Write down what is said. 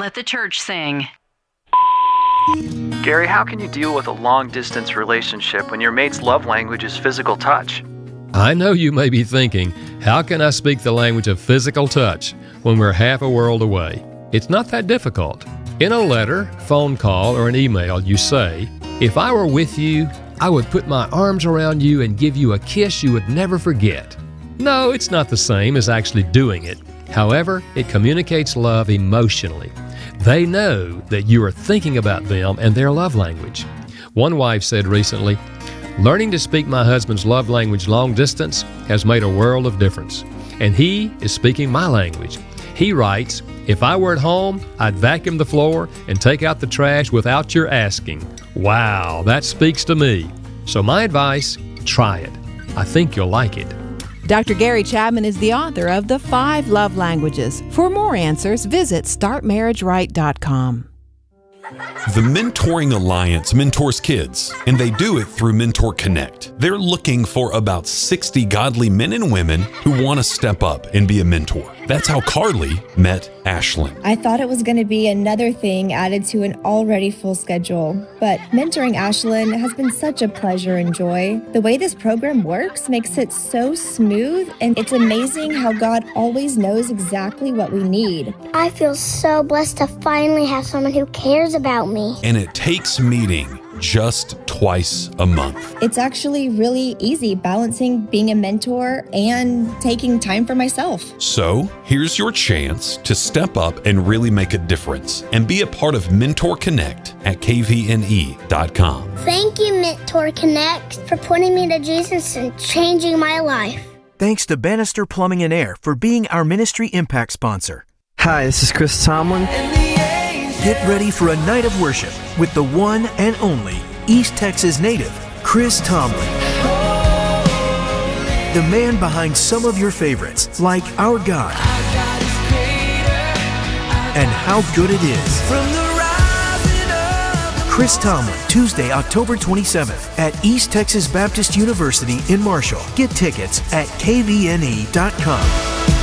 let the church sing. Gary, how can you deal with a long-distance relationship when your mate's love language is physical touch? I know you may be thinking, how can I speak the language of physical touch when we're half a world away? It's not that difficult. In a letter, phone call, or an email, you say, "If I were with you, I would put my arms around you and give you a kiss you would never forget." No, it's not the same as actually doing it. However, it communicates love emotionally. They know that you are thinking about them and their love language. One wife said recently, "Learning to speak my husband's love language long distance has made a world of difference. And he is speaking my language." He writes, "If I were at home, I'd vacuum the floor and take out the trash without your asking." Wow, that speaks to me. So my advice, try it. I think you'll like it. Dr. Gary Chapman is the author of The 5 Love Languages. For more answers, visit StartMarriageRight.com. The Mentoring Alliance mentors kids, and they do it through Mentor Connect. They're looking for about 60 godly men and women who want to step up and be a mentor. That's how Carly met Ashlyn. I thought it was going to be another thing added to an already full schedule, but mentoring Ashlyn has been such a pleasure and joy. The way this program works makes it so smooth, and it's amazing how God always knows exactly what we need. I feel so blessed to finally have someone who cares about me. And it takes meeting just twice a month. It's actually really easy balancing being a mentor and taking time for myself. So here's your chance to step up and really make a difference and be a part of Mentor Connect at kvne.com. Thank you, Mentor Connect, for pointing me to Jesus and changing my life. Thanks to Bannister Plumbing and Air for being our Ministry Impact sponsor. Hi, this is Chris Tomlin. Get ready for a night of worship with the one and only East Texas native, Chris Tomlin. The man behind some of your favorites, like Our God and How Good It Is. Chris Tomlin, Tuesday, October 27th at East Texas Baptist University in Marshall. Get tickets at kvne.com.